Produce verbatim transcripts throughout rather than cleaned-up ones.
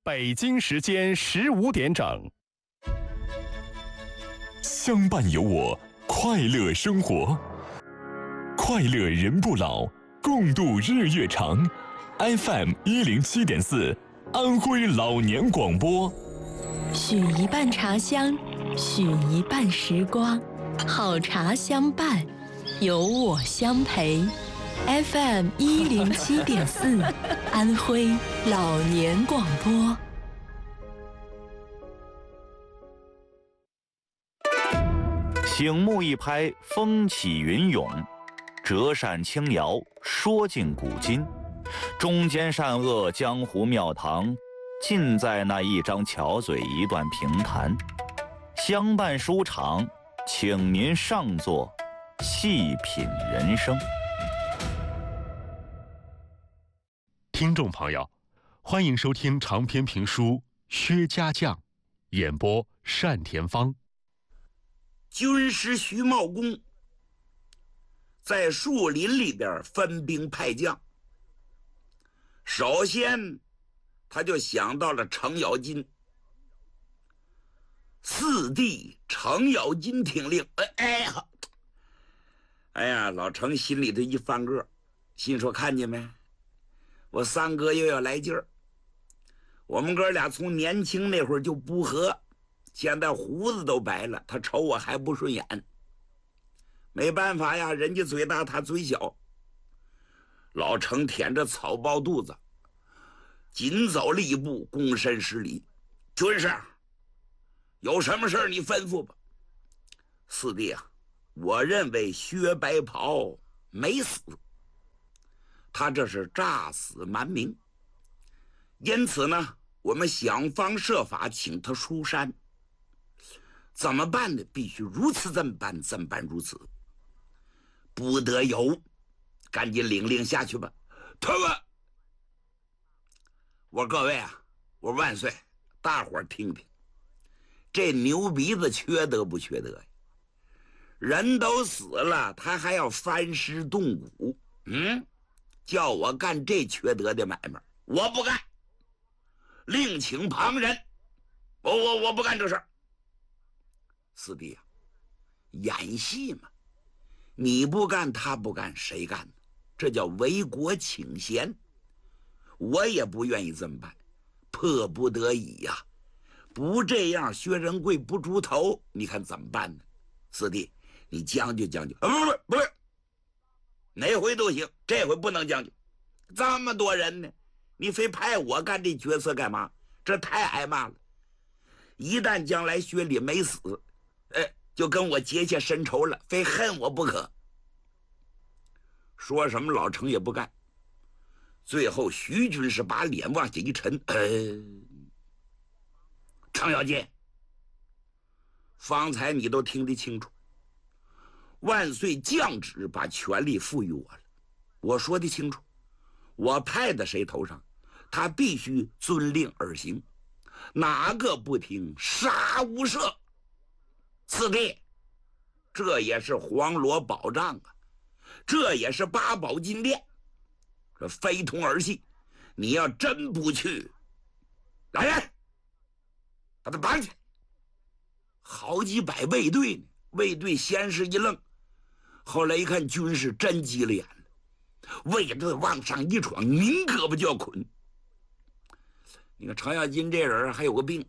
北京时间十五点整。 相伴有我，快乐生活，快乐人不老，共度日月长。F M 一零七点四，安徽老年广播。 许一半茶香，许一半时光，好茶相伴，有我相陪。F M 一零七点四，安徽老年广播。 醒目一拍，风起云涌；折扇轻摇，说尽古今。中间善恶，江湖庙堂，尽在那一张巧嘴，一段评弹。相伴书场，请您上座，细品人生。 听众朋友，欢迎收听长篇评书《薛家将》，演播单田芳。 军师徐茂公在树林里边分兵派将，首先他就想到了程咬金。四弟程咬金听令，哎呀，哎呀，老程心里头一翻个，心说看见没，我三哥又要来劲儿。我们哥俩从年轻那会儿就不和，现在胡子都白了，他瞅我还不顺眼。没办法呀，人家嘴大他嘴小。老程舔着草包肚子，紧走了一步，躬身施礼：军师，有什么事你吩咐吧。四弟啊，我认为薛白袍没死，他这是诈死瞒名，因此呢，我们想方设法请他出山。怎么办呢？必须如此这么办，这么办如此，不得有。赶紧领令下去吧。退问，我说各位啊，我说万岁，大伙儿听听，这牛鼻子缺德不缺德呀？人都死了，他还要翻尸动骨，嗯，叫我干这缺德的买卖，我不干，另请旁人。我我我不干这事儿。四弟啊，演戏嘛，你不干他不干谁干呢？这叫为国请贤，我也不愿意这么办，迫不得已呀、啊，不这样薛仁贵不出头，你看怎么办呢？四弟，你将就将就啊！不不不是，哪回都行，这回不能将就。这么多人呢，你非派我干这角色干嘛？这太挨骂了。一旦将来薛礼没死，哎，就跟我结下深仇了，非恨我不可。说什么老程也不干。最后徐军是把脸往下一沉，呃，程咬金，方才你都听得清楚，万岁降旨把权力赋予我了，我说得清楚，我派在谁头上，他必须遵令而行，哪个不听，杀无赦。四弟，这也是黄罗宝藏啊，这也是八宝金殿，这非同儿戏。你要真不去，来人，把他绑起来。好几百卫队呢，卫队先是一愣，后来一看军士真急了眼了，卫队往上一闯，拧胳膊就要捆。你看程咬金这人还有个病，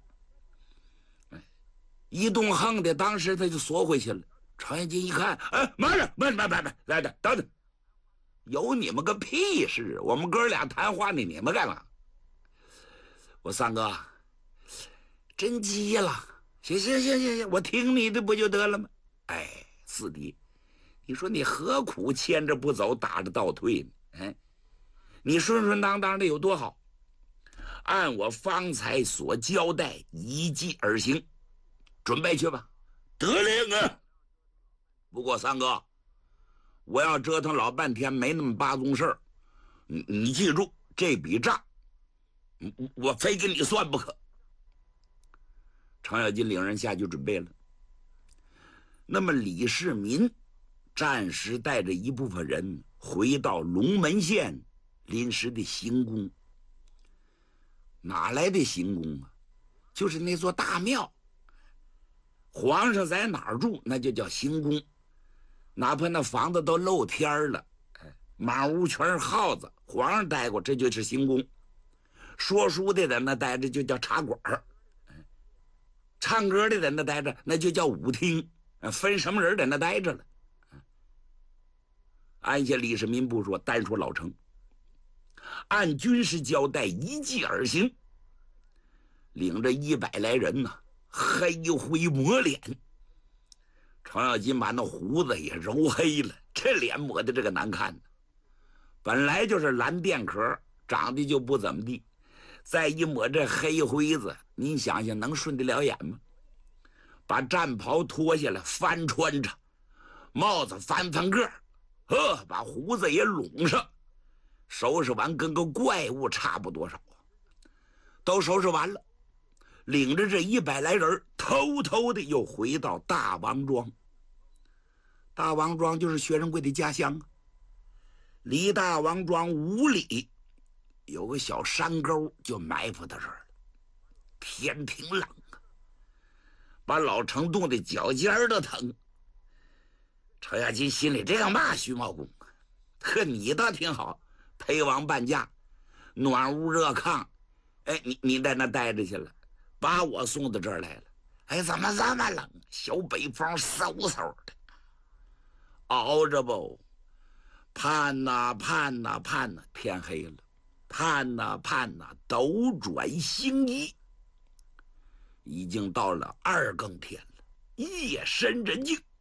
一动横的，当时他就缩回去了。程咬金一看，哎，慢着，慢慢慢慢，来的，等等，有你们个屁事！我们哥俩谈话呢，你们干嘛？我三哥，真急了，行行行行行，我听你的不就得了吗？哎，四弟，你说你何苦牵着不走，打着倒退呢？哎，你顺顺当当的有多好？按我方才所交代，依计而行，准备去吧。得令啊！不过三哥，我要折腾老半天没那么八宗事儿，你你记住这笔账，我非跟你算不可。程咬金领人下去准备了。那么李世民暂时带着一部分人回到龙门县临时的行宫。 哪来的行宫啊？就是那座大庙。皇上在哪儿住，那就叫行宫。哪怕那房子都露天了，满屋全是耗子，皇上待过，这就是行宫。说书的在那待着就叫茶馆，唱歌的在那待着那就叫舞厅，分什么人在那待着了。按下李世民不说，单说老成，按军事交代一计而行，领着一百来人呐、啊，黑灰抹脸。程咬金把那胡子也揉黑了，这脸抹的这个难看呢。本来就是蓝靛壳，长得就不怎么地，再一抹这黑灰子，您想想能顺得了眼吗？把战袍脱下来翻穿着，帽子翻翻个，呵，把胡子也拢上，收拾完跟个怪物差不多少。都收拾完了，领着这一百来人偷偷的又回到大王庄。大王庄就是薛仁贵的家乡啊，离大王庄五里有个小山沟，就埋伏到这儿了。天挺冷啊，把老程冻的脚尖都疼。程咬金心里这样骂徐茂公：呵，你倒挺好，陪王伴驾，暖屋热炕，哎，你你在那待着去了，把我送到这儿来了。哎，怎么这么冷？小北风嗖嗖的，熬着不？盼呐盼呐盼呐，天黑了，盼呐盼呐，斗转星移，已经到了二更天了，夜深人静。